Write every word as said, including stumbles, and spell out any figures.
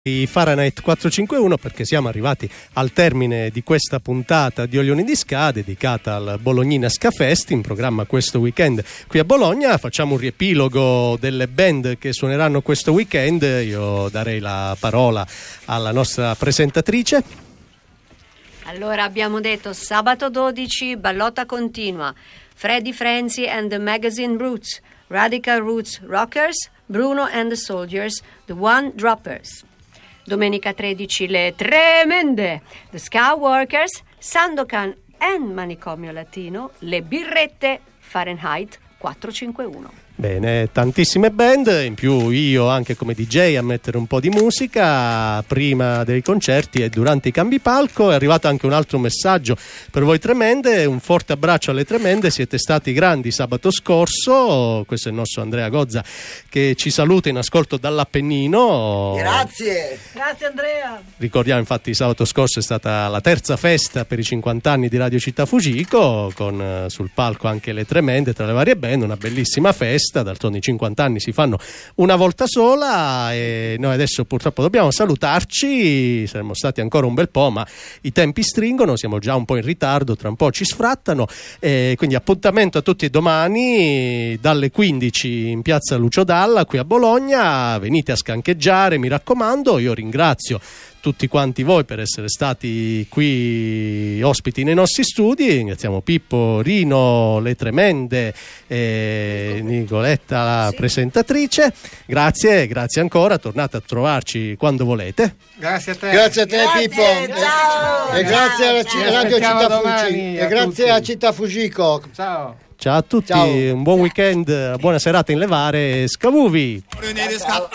Di Fahrenheit quattrocentocinquantuno, perché siamo arrivati al termine di questa puntata di Olioni di Ska dedicata al Bolognina Ska Fest, in programma questo weekend qui a Bologna. Facciamo un riepilogo delle band che suoneranno questo weekend. Io darei la parola alla nostra presentatrice. Allora, abbiamo detto sabato dodici, ballotta continua, Freddie Frenzy and the Magazine Roots, Radical Roots Rockers, Bruno and the Soldiers, The One Droppers. Domenica tredici le Tremende, The Ska Workers, Sandokan and Manicomio Latino, le Birrette, Fahrenheit quattrocentocinquantuno. Bene, tantissime band, in più io anche come D J a mettere un po' di musica prima dei concerti e durante i cambi palco. È arrivato anche un altro messaggio per voi Tremende, un forte abbraccio alle Tremende, siete stati grandi sabato scorso. Questo è il nostro Andrea Gozza che ci saluta in ascolto dall'Appennino. Grazie, grazie Andrea. Ricordiamo infatti sabato scorso è stata la terza festa per i cinquanta anni di Radio Città Fujiko, con eh, sul palco anche le Tremende tra le varie band, una bellissima festa. D'altronde i cinquanta anni si fanno una volta sola e noi adesso purtroppo dobbiamo salutarci. Saremmo stati ancora un bel po', ma i tempi stringono, siamo già un po' in ritardo, tra un po' ci sfrattano, e quindi appuntamento a tutti domani dalle quindici in piazza Lucio Dalla qui a Bologna. Venite a scancheggiare, mi raccomando. Io ringrazio tutti quanti voi per essere stati qui ospiti nei nostri studi. Ringraziamo Pippo, Rino, le Tremende e Nicoletta, la sì. presentatrice. Grazie, grazie ancora, tornate a trovarci quando volete. Grazie a te. Grazie a te grazie, Pippo. Ciao. E grazie alla C- Radio Città Fujiko. E grazie a Città Fujiko. Ciao. Ciao a tutti, ciao. Un buon weekend, buona serata in Levare, Scavuvi.